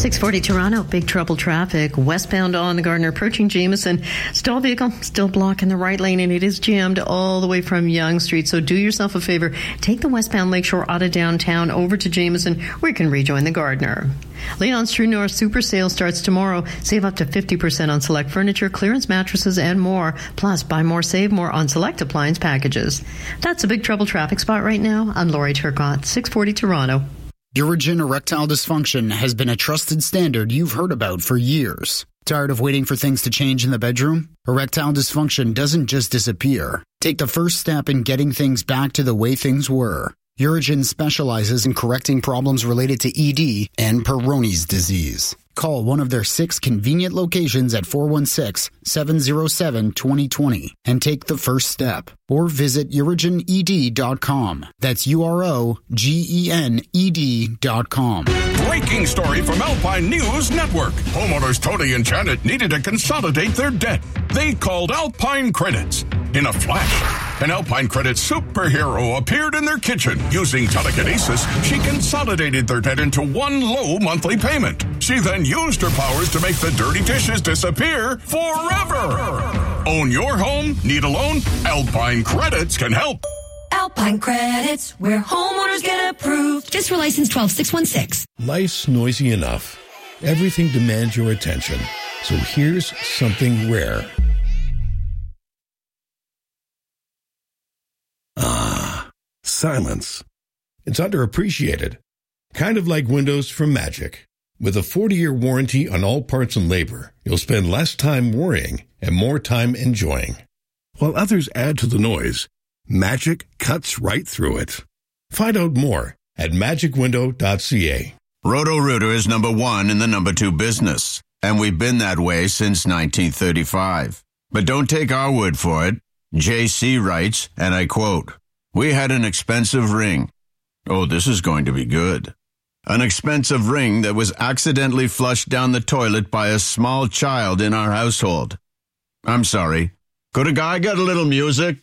640 Toronto, big trouble traffic. Westbound on the Gardiner approaching Jameson. Stall vehicle still blocking the right lane, and it is jammed all the way from Yonge Street. So do yourself a favor. Take the westbound Lakeshore out of downtown over to Jameson, where you can rejoin the Gardiner. Leon's True North Super Sale starts tomorrow. Save up to 50% on select furniture, clearance mattresses, and more. Plus, buy more, save more on select appliance packages. That's a big trouble traffic spot right now. I'm Lori Turcotte, 640 Toronto. Urogyn erectile dysfunction has been a trusted standard you've heard about for years. Tired of waiting for things to change in the bedroom? Erectile dysfunction doesn't just disappear. Take the first step in getting things back to the way things were. Urogyn specializes in correcting problems related to ED and Peyronie's disease. Call one of their 6 convenient locations at 416-707-2020 and take the first step. Or visit urogyned.com. That's UROGENED.com. Breaking story from Alpine News Network. Homeowners Tony and Janet needed to consolidate their debt. They called Alpine Credits. In a flash, an Alpine Credits superhero appeared in their kitchen. Using telekinesis, she consolidated their debt into one low monthly payment. She then used her powers to make the dirty dishes disappear forever. Own your home? Need a loan? Alpine Credits can help. Alpine Credits, where homeowners get approved. Just for license 12616. Life's noisy enough. Everything demands your attention. So here's something rare. Silence. It's underappreciated. Kind of like windows from Magic. With a 40-year warranty on all parts and labor, you'll spend less time worrying and more time enjoying. While others add to the noise, Magic cuts right through it. Find out more at magicwindow.ca. Roto-Rooter is number 1 in the number 2 business, and we've been that way since 1935. But don't take our word for it. JC writes, and I quote, "We had an expensive ring. Oh, this is going to be good. An expensive ring that was accidentally flushed down the toilet by a small child in our household. I'm sorry. Could a guy get a little music?"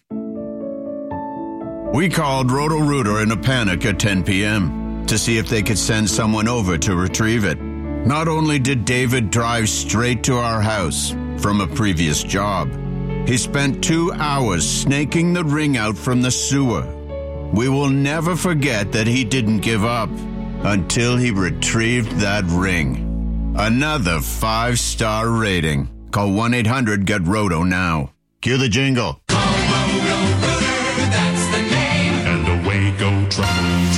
We called Roto-Rooter in a panic at 10 p.m. to see if they could send someone over to retrieve it. Not only did David drive straight to our house from a previous job, he spent 2 hours snaking the ring out from the sewer. We will never forget that he didn't give up until he retrieved that ring. Another 5-star rating. Call 1-800-GET-ROTO now. Cue the jingle.